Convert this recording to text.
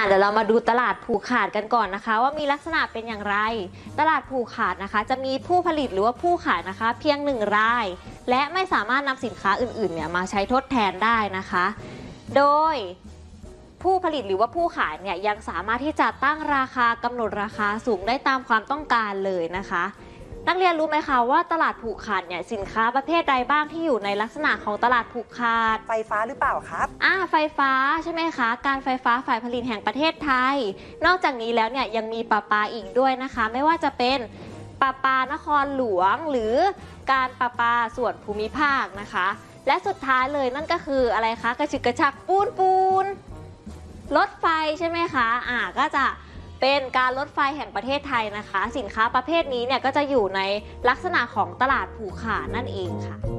เดี๋ยวเรามาดูตลาดผูกขาดกันก่อนนะคะว่ามีลักษณะเป็นอย่างไรตลาดผูกขาดนะคะจะมีผู้ผลิตหรือว่าผู้ขายนะคะเพียง1 รายและไม่สามารถนำสินค้าอื่นๆเนี่ยมาใช้ทดแทนได้นะคะโดยผู้ผลิตหรือว่าผู้ขายเนี่ยยังสามารถที่จะตั้งราคากำหนดราคาสูงได้ตามความต้องการเลยนะคะนักเรียนรู้ไหมคะว่าตลาดผูกขาดเนี่ยสินค้าประเภทใดบ้างที่อยู่ในลักษณะของตลาดผูกขาดไฟฟ้าหรือเปล่าครับไฟฟ้าใช่ไหมคะการไฟฟ้าฝ่ายผลิตแห่งประเทศไทยนอกจากนี้แล้วเนี่ยยังมีประปาอีกด้วยนะคะไม่ว่าจะเป็นประปานครหลวงหรือการประปาส่วนภูมิภาคนะคะและสุดท้ายเลยนั่นก็คืออะไรคะกระฉึกกระชักปูนรถไฟใช่ไหมคะก็จะเป็นการรถไฟแห่งประเทศไทยนะคะสินค้าประเภทนี้เนี่ยก็จะอยู่ในลักษณะของตลาดผูกขาดนั่นเองค่ะ